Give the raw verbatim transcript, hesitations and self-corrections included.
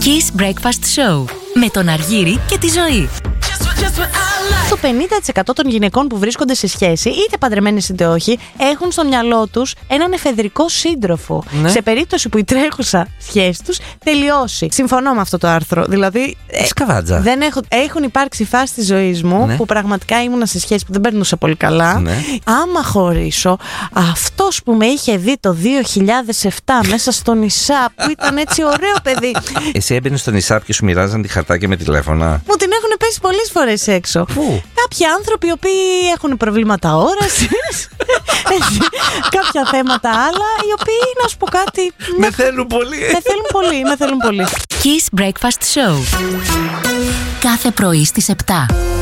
Kiss Breakfast Show με τον Αργύρη και τη Ζωή. Το πενήντα τοις εκατό των γυναικών που βρίσκονται σε σχέση, είτε παντρεμένες είτε όχι, έχουν στο μυαλό τους έναν εφεδρικό σύντροφο. Ναι. Σε περίπτωση που η τρέχουσα σχέση τους τελειώσει. Συμφωνώ με αυτό το άρθρο. Δηλαδή. Σκαβάτζα. Δεν έχω, έχουν υπάρξει φάσεις της ζωής μου, ναι, που πραγματικά ήμουνα σε σχέση που δεν περνούσα πολύ καλά. Ναι. Άμα χωρίσω, αυτός που με είχε δει το δύο χιλιάδες επτά μέσα στο νησά, που ήταν έτσι ωραίο παιδί. Εσύ έμπαινες στο νησά και σου μοιράζαν τη χαρτάκια με τηλέφωνα. Μου την έχουν πέσει πολλές φορές έξω. Πού? Κάποιοι άνθρωποι οι οποίοι έχουν προβλήματα όρασης, κάποια θέματα άλλα, οι οποίοι, να σου πω κάτι, με θέλουν πολύ. Με θέλουν πολύ, με θέλουν πολύ. Kiss Breakfast Show. Κάθε πρωί στις επτά.